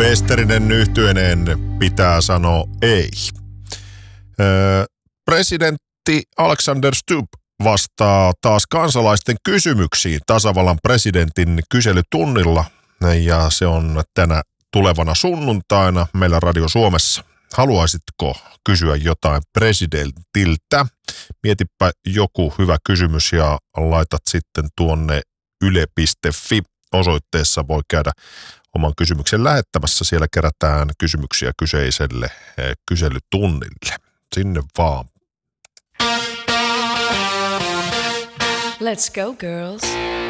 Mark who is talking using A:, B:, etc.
A: Westerinen yhtyeineen pitää sanoa ei. Presidentti Alexander Stubb vastaa taas kansalaisten kysymyksiin tasavallan presidentin kyselytunnilla, ja se on tänä tulevana sunnuntaina meillä Radio Suomessa. Haluaisitko kysyä jotain presidentiltä? Mietipä joku hyvä kysymys ja laitat sitten tuonne yle.fi osoitteessa. Voi käydä oman kysymyksen lähettämässä. Siellä kerätään kysymyksiä kyseiselle kyselytunnille. Sinne vaan.
B: Let's go, girls.